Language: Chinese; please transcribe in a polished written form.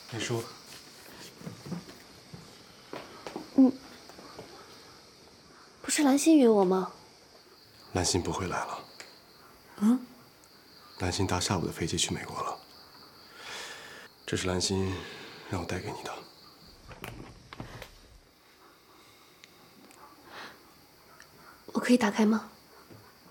你说。 不是兰心约我吗？ 兰心不会来了。 嗯。 兰心搭下午的飞机去美国了。这是兰心让我带给你的。 我可以打开吗？